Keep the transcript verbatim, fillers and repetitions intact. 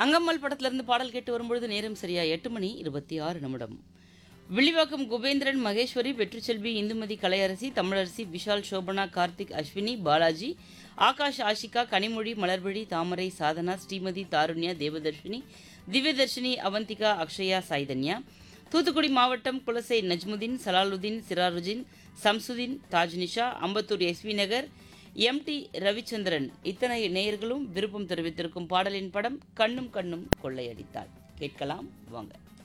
அங்கம்மாள் படத்திலிருந்து பாடல் கேட்டு வரும்பொழுது நேரம் சரியா எட்டு மணி இருபத்தி ஆறு நிமிடம். வில்லிவாக்கம் குபேந்திரன், மகேஸ்வரி, வெற்றிச்செல்வி, இந்துமதி, கலையரசி, தமிழரசி, விஷால், சோபனா, கார்த்திக், அஸ்வினி, பாலாஜி, ஆகாஷ், ஆஷிகா, கனிமொழி, மலர்விழி, தாமரை, சாதனா, ஸ்ரீமதி, தாருண்யா, தேவதர்ஷினி, திவ்யதர்ஷினி, அவந்திகா, அக்ஷயா, சைதன்யா. தூத்துக்குடி மாவட்டம் குலசை நஜ்முதீன், சலாலுதீன், சிராருதீன், சம்சுதீன், தாஜ்னிஷா, அம்பத்தூர் எஸ்வி நகர், எம் டி ரவிச்சந்திரன் இத்தனை நேயர்களும் விருப்பம் தெரிவித்திருக்கும் பாடலின் படம் கண்ணும் கண்ணும் கொள்ளையடித்தாள். கேட்கலாம் வாங்க.